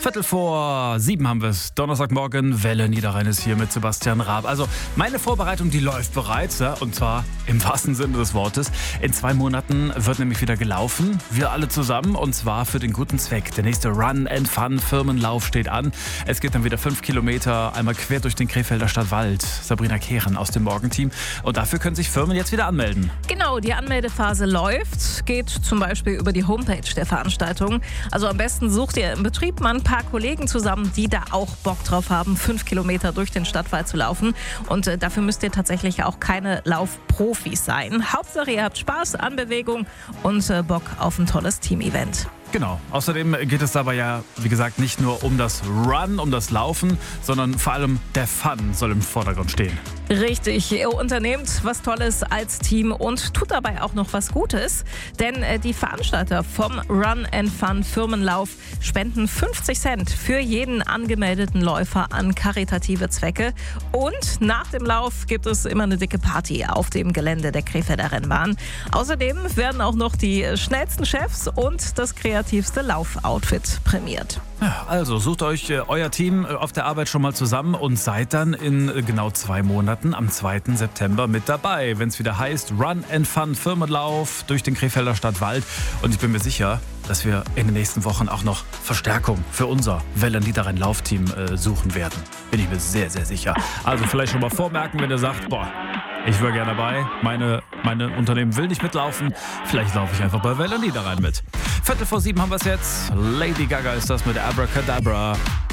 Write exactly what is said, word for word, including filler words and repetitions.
Viertel vor sieben haben wir es. Donnerstagmorgen, Welle Niederrhein ist hier mit Sebastian Raab. Also meine Vorbereitung, die läuft bereits, ja, und zwar im wahrsten Sinne des Wortes. In zwei Monaten wird nämlich wieder gelaufen. Wir alle zusammen und zwar für den guten Zweck. Der nächste Run and Fun Firmenlauf steht an. Es geht dann wieder fünf Kilometer einmal quer durch den Krefelder Stadtwald. Sabrina Kehren aus dem Morgenteam. Und dafür können sich Firmen jetzt wieder anmelden. Genau, die Anmeldephase läuft. Geht zum Beispiel über die Homepage der Veranstaltung. Also am besten sucht ihr im Betrieb mal ein paar Kollegen zusammen, die da auch Bock drauf haben, fünf Kilometer durch den Stadtwald zu laufen. Und äh, dafür müsst ihr tatsächlich auch keine Laufprofis sein. Hauptsache, ihr habt Spaß an Bewegung und äh, Bock auf ein tolles Teamevent. Genau. Außerdem geht es dabei ja, wie gesagt, nicht nur um das Run, um das Laufen, sondern vor allem der Fun soll im Vordergrund stehen. Richtig, ihr unternehmt was Tolles als Team und tut dabei auch noch was Gutes. Denn äh, die Veranstalter vom Run and Fun Firmenlauf spenden fünfzig Cent für jeden angemeldeten Läufer an karitative Zwecke. Und nach dem Lauf gibt es immer eine dicke Party auf dem Gelände der Krefelder Rennbahn. Außerdem werden auch noch die schnellsten Chefs und das kreativste Laufoutfit prämiert. Ja, also sucht euch äh, euer Team äh, auf der Arbeit schon mal zusammen und seid dann in äh, genau zwei Monaten am zweiten September mit dabei, wenn es wieder heißt Run and Fun Firmenlauf durch den Krefelder Stadtwald. Und ich bin mir sicher, dass wir in den nächsten Wochen auch noch Verstärkung für unser Welle Niederrhein Laufteam äh, suchen werden. Bin ich mir sehr, sehr sicher. Also vielleicht schon mal vormerken, wenn ihr sagt, boah, ich wäre gerne dabei, meine, meine Unternehmen will nicht mitlaufen, vielleicht laufe ich einfach bei Welle Niederrhein mit. Viertel vor sieben haben wir es jetzt. Lady Gaga ist das mit Abracadabra.